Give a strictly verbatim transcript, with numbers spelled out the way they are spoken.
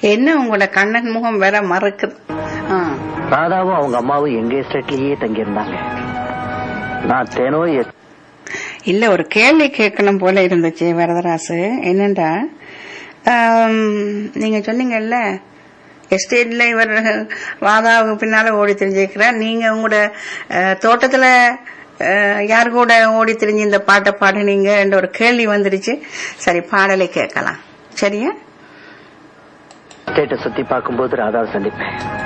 என்ன உங்களோட கண்ணன் முகம் வேற மறக்குது. ஆ. ராதாவும் அவங்க அம்மாவும் எங்க எஸ்டேட்லயே தங்கி இருந்தாங்க. நான் தேனோ இல்ல ஒரு கேள்வி கேட்கணும் போல இருந்துச்சு வரதராசு. என்னண்டா நீங்க சொன்னீங்கல்ல எஸ்டேட்ல இவர் ராதாவுக்கு பின்னால ஓடி தெரிஞ்சிருக்கிறார், நீங்க உங்களோட தோட்டத்துல யாரு கூட ஓடி தெரிஞ்சு இந்த பாட்டை பாடுனீங்க என்ற ஒரு கேள்வி வந்துருச்சு. சரி, பாடலை கேட்கலாம். சரியா? ஸ்டேட்டை சுத்தி பார்க்கும்போது ராதாவை சந்திப்பேன்.